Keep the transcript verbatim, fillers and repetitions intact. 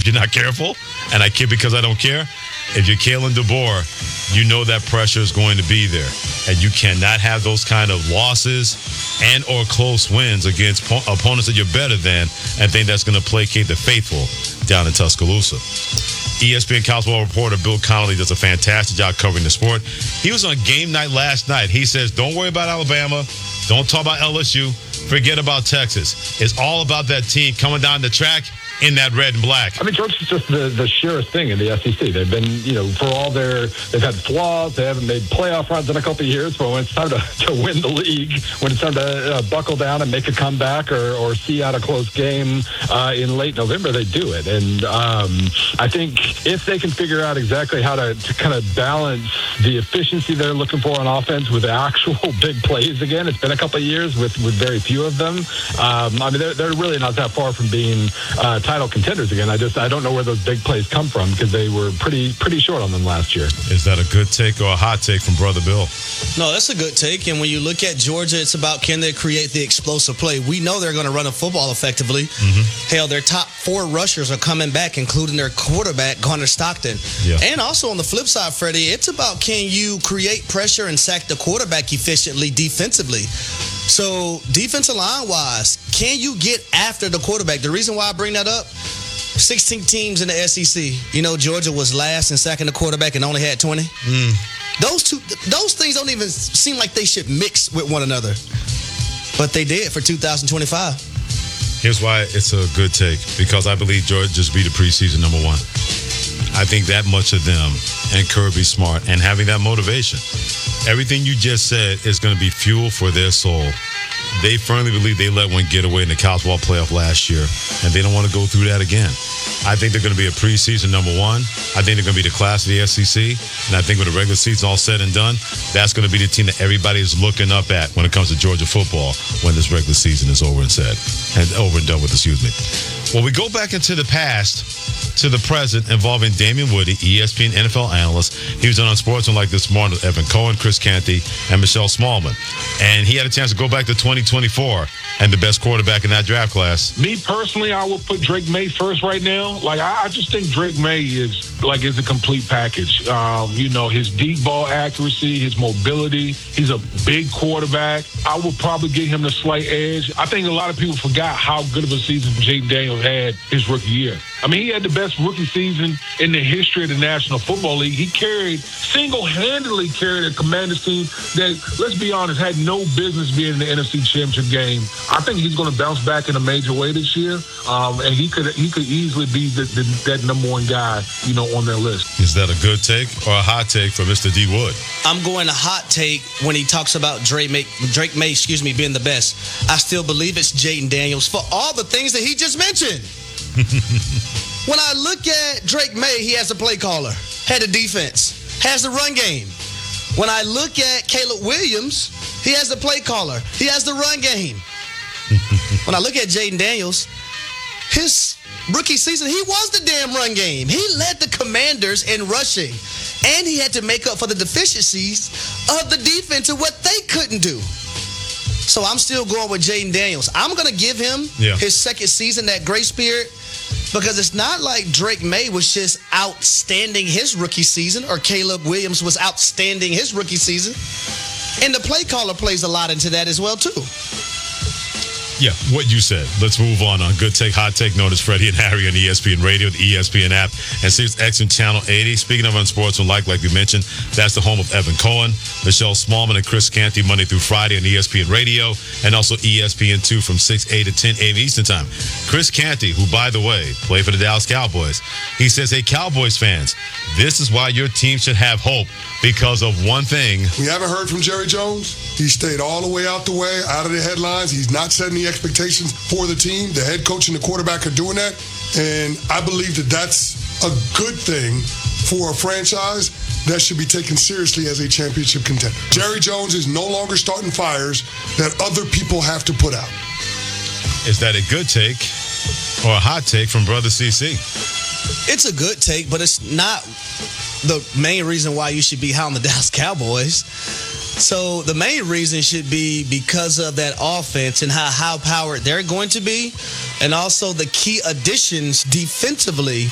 if you're not careful, and I kid because I don't care. If you're Kalen DeBoer, you know that pressure is going to be there. And you cannot have those kind of losses and or close wins against po- opponents that you're better than and think that's going to placate the faithful down in Tuscaloosa. E S P N college football reporter Bill Connolly does a fantastic job covering the sport. He was on game night last night. He says, don't worry about Alabama. Don't talk about L S U. Forget about Texas. It's all about that team coming down the track in that red and black. I mean, Georgia's just the, the surest thing in the S E C. They've been, you know, for all their, they've had flaws. They haven't made playoff runs in a couple of years. But when it's time to, to win the league, when it's time to uh, buckle down and make a comeback or, or see out a close game uh, in late November, they do it. And um, I think if they can figure out exactly how to, to kind of balance the efficiency they're looking for on offense with actual big plays again, it's been a couple of years with, with very few of them. Um, I mean, they're, they're really not that far from being uh, title contenders again. I just I don't know where those big plays come from because they were pretty pretty short on them last year. Is that a good take or a hot take from Brother Bill? No, that's a good take. And when you look at Georgia, it's about can they create the explosive play. We know they're going to run a football effectively. Mm-hmm. Hell, their top four rushers are coming back, including their quarterback, Gunnar Stockton. Yeah. And also on the flip side, Freddie, it's about can you create pressure and sack the quarterback efficiently defensively. So defensive line-wise, can you get after the quarterback? The reason why I bring that up, sixteen teams in the S E C. You know, Georgia was last in sacking the quarterback and only had twenty. Mm. Those two, those things don't even seem like they should mix with one another. But they did for two thousand twenty-five. Here's why it's a good take. Because I believe Georgia just be the preseason number one. I think that much of them and Kirby Smart and having that motivation. Everything you just said is going to be fuel for their soul. They firmly believe they let one get away in the college football playoff last year, and they don't want to go through that again. I think they're going to be a preseason number one. I think they're going to be the class of the S E C, and I think when the regular season all said and done, that's going to be the team that everybody is looking up at when it comes to Georgia football when this regular season is over and said, and over and done with, excuse me. Well, we go back into the past to the present involving Damien Woody, E S P N N F L analyst. He was on Unsportsman like this morning with Evan Cohen, Chris Canty, and Michelle Smallman. And he had a chance to go back to twenty twenty-four and the best quarterback in that draft class. Me personally, I would put Drake May first right now. Like, I, I just think Drake May is like is a complete package. Um, you know, his deep ball accuracy, his mobility. He's a big quarterback. I would probably give him the slight edge. I think a lot of people forgot how good of a season Jayden Daniels had his rookie year. I mean, he had the best rookie season in the history of the National Football League. He carried, single-handedly carried a Commanders team that, let's be honest, had no business being in the N F C Championship game. I think he's going to bounce back in a major way this year, um, and he could he could easily be the, the, that number one guy, you know, on their list. Is that a good take or a hot take for Mister D. Wood? I'm going a hot take when he talks about Drake May, Drake May, excuse me, being the best. I still believe it's Jayden Daniels for all the things that he just mentioned. When I look at Drake May, he has a play caller, had a defense, has the run game. When I look at Caleb Williams, he has the play caller, he has the run game. When I look at Jayden Daniels, his rookie season, he was the damn run game. He led the Commanders in rushing, and he had to make up for the deficiencies of the defense and what they couldn't do. So I'm still going with Jayden Daniels. I'm going to give him yeah. his second season, that grace period, because it's not like Drake May was just outstanding his rookie season or Caleb Williams was outstanding his rookie season. And the play caller plays a lot into that as well, too. Yeah, what you said. Let's move on on Good Take, Hot Take, known as Freddie and Harry on E S P N Radio, the E S P N app, and Sirius X M Channel eighty. Speaking of Unsportsmanlike, like we mentioned, that's the home of Evan Cohen, Michelle Smallman, and Chris Canty, Monday through Friday on E S P N Radio, and also E S P N two from six a to ten a.m. Eastern Time. Chris Canty, who, by the way, played for the Dallas Cowboys, he says, hey, Cowboys fans, this is why your team should have hope because of one thing. We haven't heard from Jerry Jones. He stayed all the way out the way, out of the headlines. He's not setting the expectations for the team. The head coach and the quarterback are doing that. And I believe that that's a good thing for a franchise that should be taken seriously as a championship contender. Jerry Jones is no longer starting fires that other people have to put out. Is that a good take or a hot take from Brother C C? It's a good take, but it's not the main reason why you should be high on the Dallas Cowboys. So the main reason should be because of that offense and how high-powered they're going to be, and also the key additions defensively